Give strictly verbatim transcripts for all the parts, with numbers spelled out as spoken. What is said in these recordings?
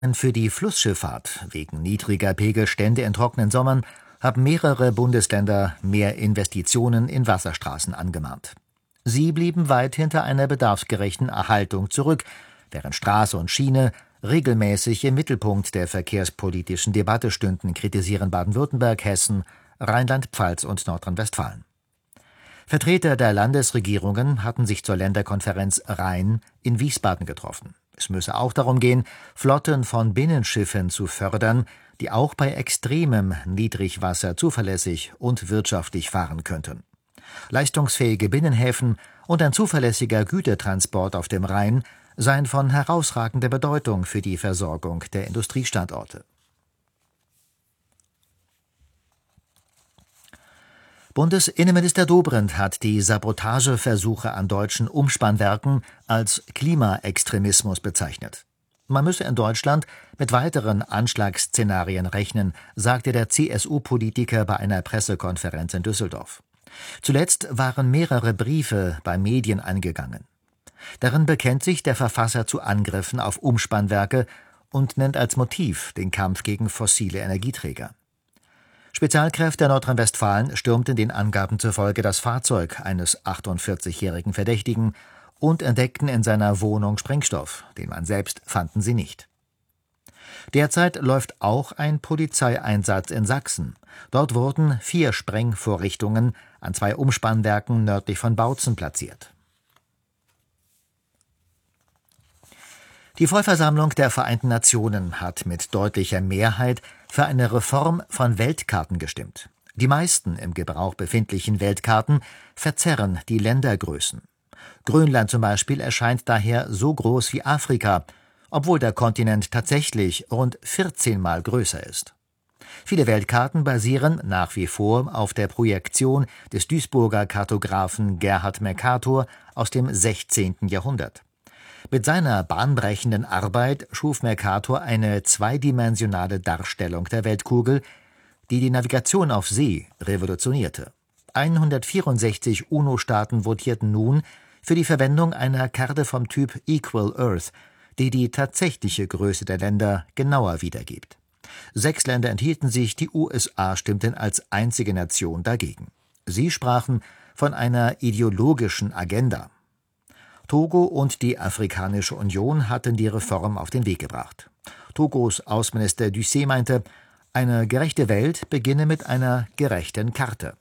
Für die Flussschifffahrt wegen niedriger Pegelstände in trockenen Sommern haben mehrere Bundesländer mehr Investitionen in Wasserstraßen angemahnt. Sie blieben weit hinter einer bedarfsgerechten Erhaltung zurück, während Straße und Schiene regelmäßig im Mittelpunkt der verkehrspolitischen Debatte stünden, kritisieren Baden-Württemberg, Hessen, Rheinland-Pfalz und Nordrhein-Westfalen. Vertreter der Landesregierungen hatten sich zur Länderkonferenz Rhein in Wiesbaden getroffen. Es müsse auch darum gehen, Flotten von Binnenschiffen zu fördern, die auch bei extremem Niedrigwasser zuverlässig und wirtschaftlich fahren könnten. Leistungsfähige Binnenhäfen und ein zuverlässiger Gütertransport auf dem Rhein seien von herausragender Bedeutung für die Versorgung der Industriestandorte. Bundesinnenminister Dobrindt hat die Sabotageversuche an deutschen Umspannwerken als Klimaextremismus bezeichnet. Man müsse in Deutschland mit weiteren Anschlagsszenarien rechnen, sagte der C S U-Politiker bei einer Pressekonferenz in Düsseldorf. Zuletzt waren mehrere Briefe bei Medien eingegangen. Darin bekennt sich der Verfasser zu Angriffen auf Umspannwerke und nennt als Motiv den Kampf gegen fossile Energieträger. Spezialkräfte Nordrhein-Westfalen stürmten den Angaben zufolge das Fahrzeug eines achtundvierzigjährigen Verdächtigen und entdeckten in seiner Wohnung Sprengstoff, den Mann selbst fanden sie nicht. Derzeit läuft auch ein Polizeieinsatz in Sachsen. Dort wurden vier Sprengvorrichtungen an zwei Umspannwerken nördlich von Bautzen platziert. Die Vollversammlung der Vereinten Nationen hat mit deutlicher Mehrheit für eine Reform von Weltkarten gestimmt. Die meisten im Gebrauch befindlichen Weltkarten verzerren die Ländergrößen. Grönland zum Beispiel erscheint daher so groß wie Afrika, obwohl der Kontinent tatsächlich rund vierzehn Mal größer ist. Viele Weltkarten basieren nach wie vor auf der Projektion des Duisburger Kartografen Gerhard Mercator aus dem sechzehnten Jahrhundert. Mit seiner bahnbrechenden Arbeit schuf Mercator eine zweidimensionale Darstellung der Weltkugel, die die Navigation auf See revolutionierte. hundertvierundsechzig UNO-Staaten votierten nun für die Verwendung einer Karte vom Typ Equal Earth, die die tatsächliche Größe der Länder genauer wiedergibt. Sechs Länder enthielten sich, die U S A stimmten als einzige Nation dagegen. Sie sprachen von einer ideologischen Agenda. Togo und die Afrikanische Union hatten die Reform auf den Weg gebracht. Togos Außenminister Ducé meinte, eine gerechte Welt beginne mit einer gerechten Karte.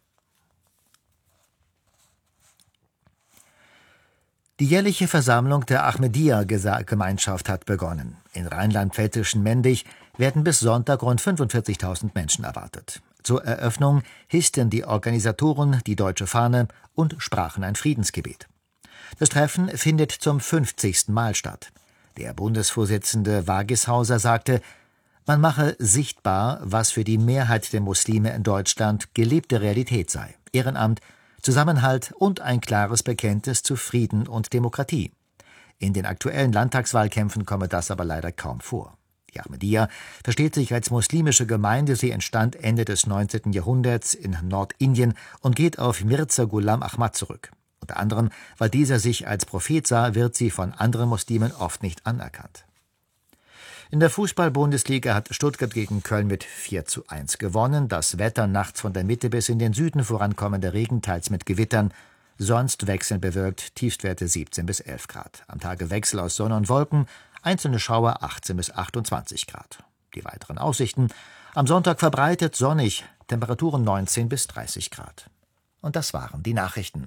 Die jährliche Versammlung der Ahmadiyya-Gemeinschaft hat begonnen. In rheinland-pfälzischen Mendig werden bis Sonntag rund fünfundvierzigtausend Menschen erwartet. Zur Eröffnung hissten die Organisatoren die deutsche Fahne und sprachen ein Friedensgebet. Das Treffen findet zum fünfzigsten Mal statt. Der Bundesvorsitzende Wagishauser sagte, man mache sichtbar, was für die Mehrheit der Muslime in Deutschland gelebte Realität sei. Ehrenamt, Zusammenhalt und ein klares Bekenntnis zu Frieden und Demokratie. In den aktuellen Landtagswahlkämpfen komme das aber leider kaum vor. Die Ahmadiyya versteht sich als muslimische Gemeinde. Sie entstand Ende des neunzehnten Jahrhunderts in Nordindien und geht auf Mirza Ghulam Ahmad zurück. Unter anderem, weil dieser sich als Prophet sah, wird sie von anderen Muslimen oft nicht anerkannt. In der Fußball-Bundesliga hat Stuttgart gegen Köln mit vier zu eins gewonnen. Das Wetter nachts von der Mitte bis in den Süden vorankommender Regen, teils mit Gewittern. Sonst wechselnd bewölkt, Tiefstwerte siebzehn bis elf Grad. Am Tage Wechsel aus Sonne und Wolken, einzelne Schauer achtzehn bis achtundzwanzig Grad. Die weiteren Aussichten: am Sonntag verbreitet sonnig, Temperaturen neunzehn bis dreißig Grad. Und das waren die Nachrichten.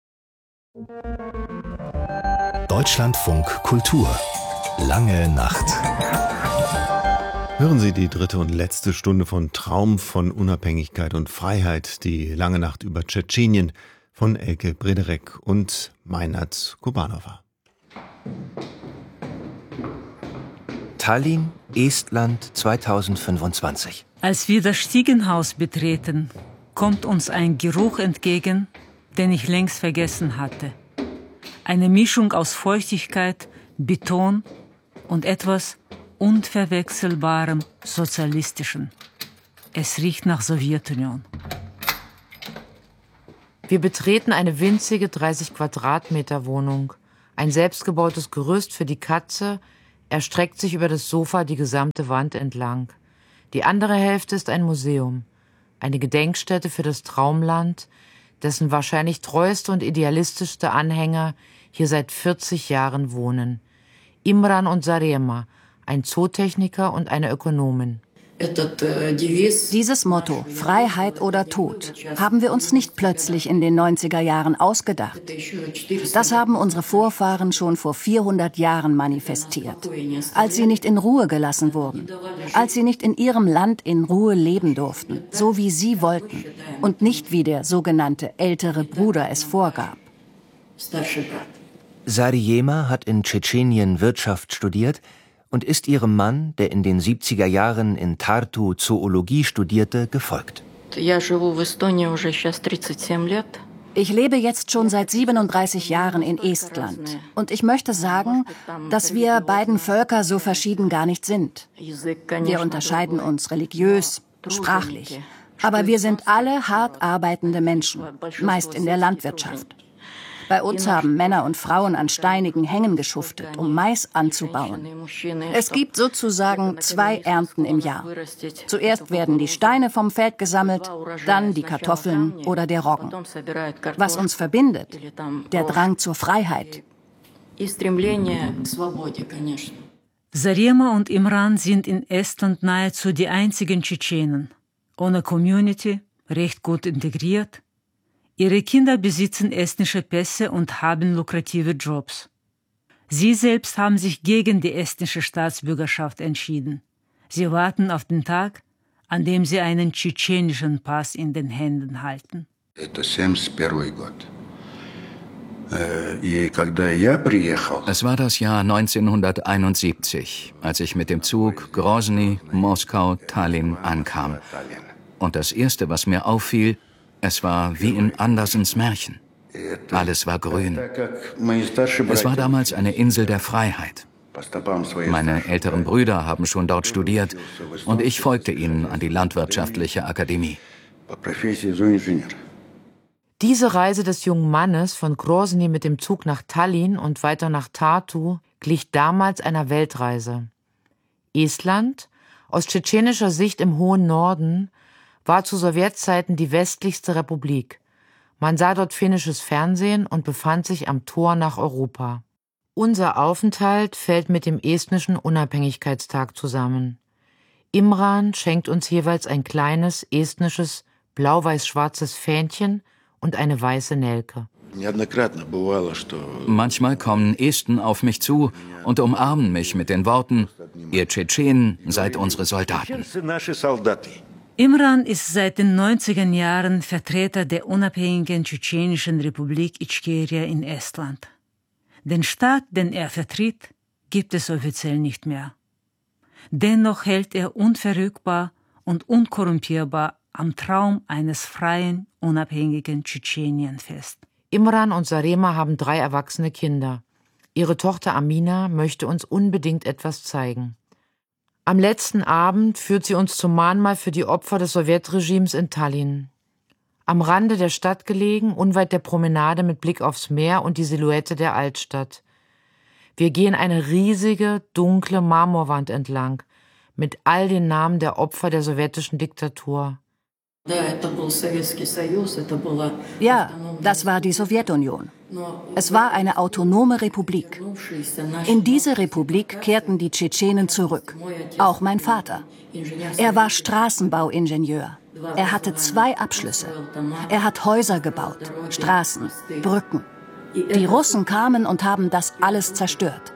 Deutschlandfunk Kultur. Lange Nacht. Hören Sie die dritte und letzte Stunde von Traum von Unabhängigkeit und Freiheit, die lange Nacht über Tschetschenien von Elke Brederek und Meinert Kubanova. Tallinn, Estland zweitausendfünfundzwanzig. Als wir das Stiegenhaus betreten, kommt uns ein Geruch entgegen, den ich längst vergessen hatte. Eine Mischung aus Feuchtigkeit, Beton und etwas unverwechselbarem Sozialistischen. Es riecht nach Sowjetunion. Wir betreten eine winzige dreißig Quadratmeter Wohnung, ein selbstgebautes Gerüst für die Katze, Er streckt sich über das Sofa die gesamte Wand entlang. Die andere Hälfte ist ein Museum, eine Gedenkstätte für das Traumland, dessen wahrscheinlich treueste und idealistischste Anhänger hier seit vierzig Jahren wohnen. Imran und Zarema, ein Zootechniker und eine Ökonomin. Dieses Motto, Freiheit oder Tod, haben wir uns nicht plötzlich in den neunziger Jahren ausgedacht. Das haben unsere Vorfahren schon vor vierhundert Jahren manifestiert, als sie nicht in Ruhe gelassen wurden, als sie nicht in ihrem Land in Ruhe leben durften, so wie sie wollten und nicht wie der sogenannte ältere Bruder es vorgab. Zarema hat in Tschetschenien Wirtschaft studiert und ist ihrem Mann, der in den siebziger Jahren in Tartu Zoologie studierte, gefolgt. Ich lebe jetzt schon seit siebenunddreißig Jahren in Estland. Und ich möchte sagen, dass wir beiden Völker so verschieden gar nicht sind. Wir unterscheiden uns religiös, sprachlich. Aber wir sind alle hart arbeitende Menschen, meist in der Landwirtschaft. Bei uns haben Männer und Frauen an steinigen Hängen geschuftet, um Mais anzubauen. Es gibt sozusagen zwei Ernten im Jahr. Zuerst werden die Steine vom Feld gesammelt, dann die Kartoffeln oder der Roggen. Was uns verbindet? Der Drang zur Freiheit. Zarema und Imran sind in Estland nahezu die einzigen Tschetschenen. Ohne Community, recht gut integriert. Ihre Kinder besitzen estnische Pässe und haben lukrative Jobs. Sie selbst haben sich gegen die estnische Staatsbürgerschaft entschieden. Sie warten auf den Tag, an dem sie einen tschetschenischen Pass in den Händen halten. Es war das Jahr neunzehnhunderteinundsiebzig, als ich mit dem Zug Grozny, Moskau, Tallinn ankam. Und das Erste, was mir auffiel, es war wie in Andersens Märchen. Alles war grün. Es war damals eine Insel der Freiheit. Meine älteren Brüder haben schon dort studiert und ich folgte ihnen an die Landwirtschaftliche Akademie. Diese Reise des jungen Mannes von Grozny mit dem Zug nach Tallinn und weiter nach Tartu glich damals einer Weltreise. Estland, aus tschetschenischer Sicht im hohen Norden, war zu Sowjetzeiten die westlichste Republik. Man sah dort finnisches Fernsehen und befand sich am Tor nach Europa. Unser Aufenthalt fällt mit dem estnischen Unabhängigkeitstag zusammen. Imran schenkt uns jeweils ein kleines estnisches blau-weiß-schwarzes Fähnchen und eine weiße Nelke. Manchmal kommen Esten auf mich zu und umarmen mich mit den Worten: Ihr Tschetschenen seid unsere Soldaten. Imran ist seit den neunziger Jahren Vertreter der unabhängigen Tschetschenischen Republik Ichkeria in Estland. Den Staat, den er vertritt, gibt es offiziell nicht mehr. Dennoch hält er unverrückbar und unkorrumpierbar am Traum eines freien, unabhängigen Tschetschenien fest. Imran und Zarema haben drei erwachsene Kinder. Ihre Tochter Amina möchte uns unbedingt etwas zeigen. Am letzten Abend führt sie uns zum Mahnmal für die Opfer des Sowjetregimes in Tallinn. Am Rande der Stadt gelegen, unweit der Promenade mit Blick aufs Meer und die Silhouette der Altstadt. Wir gehen eine riesige, dunkle Marmorwand entlang, mit all den Namen der Opfer der sowjetischen Diktatur. Ja, das war die Sowjetunion. Es war eine autonome Republik. In diese Republik kehrten die Tschetschenen zurück. Auch mein Vater. Er war Straßenbauingenieur. Er hatte zwei Abschlüsse. Er hat Häuser gebaut, Straßen, Brücken. Die Russen kamen und haben das alles zerstört.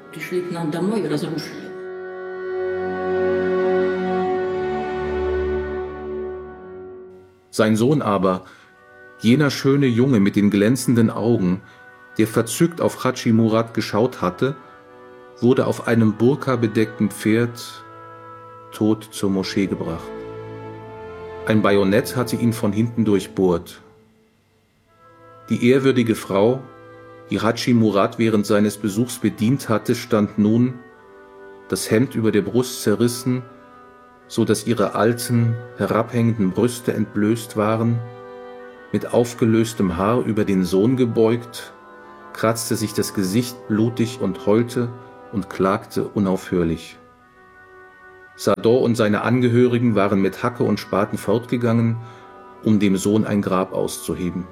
Sein Sohn aber, jener schöne Junge mit den glänzenden Augen, der verzückt auf Hadschi Murat geschaut hatte, wurde auf einem burka-bedeckten Pferd tot zur Moschee gebracht. Ein Bajonett hatte ihn von hinten durchbohrt. Die ehrwürdige Frau, die Hadschi Murat während seines Besuchs bedient hatte, stand nun, das Hemd über der Brust zerrissen, so dass ihre alten, herabhängenden Brüste entblößt waren, mit aufgelöstem Haar über den Sohn gebeugt, kratzte sich das Gesicht blutig und heulte, und klagte unaufhörlich. Sador und seine Angehörigen waren mit Hacke und Spaten fortgegangen, um dem Sohn ein Grab auszuheben.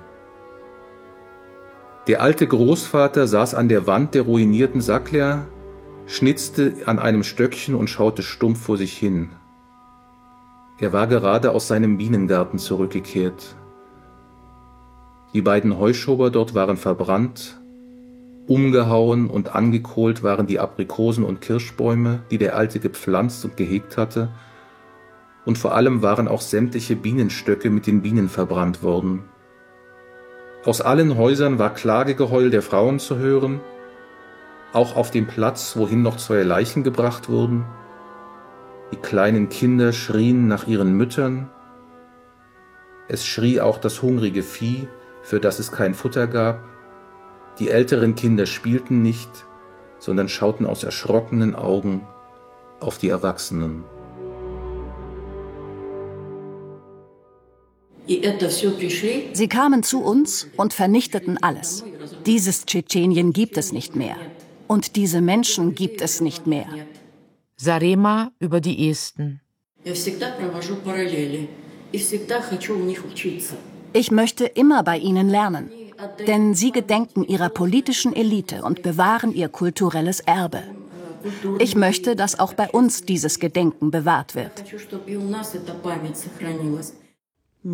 Der alte Großvater saß an der Wand der ruinierten Sakля, schnitzte an einem Stöckchen und schaute stumpf vor sich hin. Er war gerade aus seinem Bienengarten zurückgekehrt. Die beiden Heuschober dort waren verbrannt, umgehauen und angekohlt waren die Aprikosen- und Kirschbäume, die der Alte gepflanzt und gehegt hatte, und vor allem waren auch sämtliche Bienenstöcke mit den Bienen verbrannt worden. Aus allen Häusern war Klagegeheul der Frauen zu hören, auch auf dem Platz, wohin noch zwei Leichen gebracht wurden. Die kleinen Kinder schrien nach ihren Müttern. Es schrie auch das hungrige Vieh, für das es kein Futter gab. Die älteren Kinder spielten nicht, sondern schauten aus erschrockenen Augen auf die Erwachsenen. Sie kamen zu uns und vernichteten alles. Dieses Tschetschenien gibt es nicht mehr. Und diese Menschen gibt es nicht mehr. Zarema über die Esten. Ich möchte immer bei ihnen lernen, denn sie gedenken ihrer politischen Elite und bewahren ihr kulturelles Erbe. Ich möchte, dass auch bei uns dieses Gedenken bewahrt wird.